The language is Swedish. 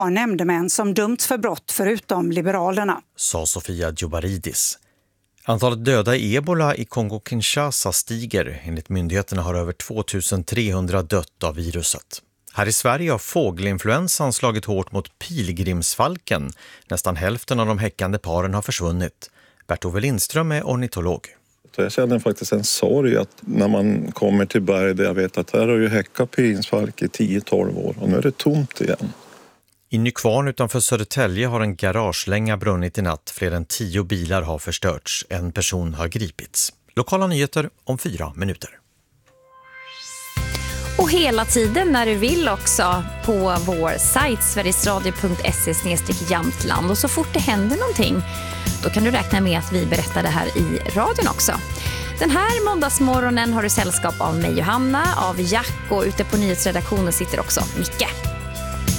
av nämndemän som dömts för brott förutom Liberalerna, sa Sofia Djobaridis. Antalet döda i ebola i Kongo-Kinshasa stiger. Enligt myndigheterna har över 2300 dött av viruset. Här i Sverige har fågelinfluensan slagit hårt mot pilgrimsfalken. Nästan hälften av de häckande paren har försvunnit. Bert-Ove Lindström är ornitolog. Jag känner faktiskt en sorg att när man kommer till berg där jag vet att här har ju häckat pilgrimsfalk i 10-12 år och nu är det tomt igen. I Nykvarn utanför Södertälje har en garagelänga brunnit i natt. Fler än 10 bilar har förstörts. En person har gripits. Lokala nyheter om 4 minuter. Och hela tiden när du vill också på vår sajt sverigesradio.se/Jämtland. Och så fort det händer någonting, då kan du räkna med att vi berättar det här i radion också. Den här måndagsmorgonen har du sällskap av mig Johanna, av Jack, och ute på nyhetsredaktionen sitter också Micke.